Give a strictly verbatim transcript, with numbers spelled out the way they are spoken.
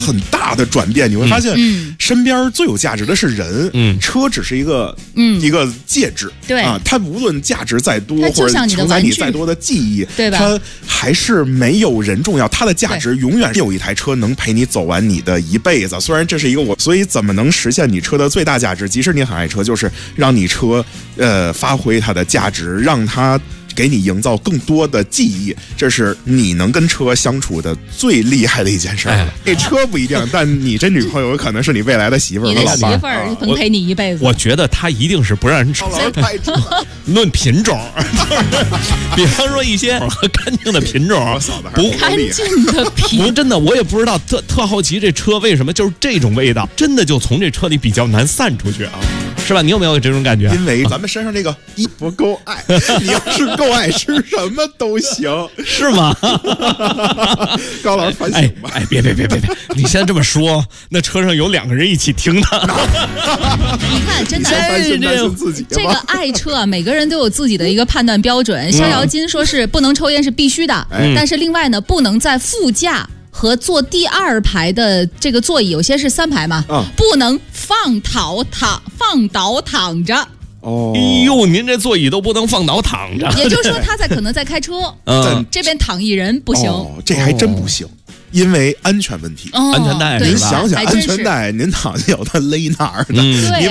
很大的转变，你会发现，身边最有价值的是人，嗯，车只是一个，嗯，一个介质， 对啊，它无论价值再多，或者承载你再多的记忆， 对吧？ 它还是没有人重要。它的价值永远有一台车能陪你走完你的一辈子。虽然这是一个我，所以怎么能实现你车的最大价值？即使你很爱车，就是让你车，呃，发挥它的价值，让它给你营造更多的记忆，这是你能跟车相处的最厉害的一件事儿。这、哎、车不一定，但你这女朋友可能是你未来的媳妇儿。 你的媳妇儿能陪你一辈子。 我, 我觉得她一定是不让人吃。论品种，比方说一些干净的品种， 不干净的品种， 真的我也不知道，特特好奇这车为什么就是这种味道，真的就从这车里比较难散出去啊。是吧？你有没有这种感觉？ 因为咱们身上这个一不够爱，你要是够爱，吃什么都行， 是吗？ 高老师反省吧。 哎哎，别别别别别！你现在这么说，那车上有两个人一起听的。 你看，真的， 这这这个爱车啊，每个人都有自己的一个判断标准。逍遥津说是不能抽烟是必须的，嗯、但是另外呢，不能在副驾和坐第二排的这个座椅，有些是三排嘛，嗯、不能放倒躺放倒躺着。 哦， 哎呦，您这座椅都不能放倒躺着， 也就是说他在可能在开车，嗯，这边躺一人不行， 哦、这还真不行。因为安全问题， 哦、 安全带， 您想想，安全带您躺下有它勒哪儿的？ 嗯、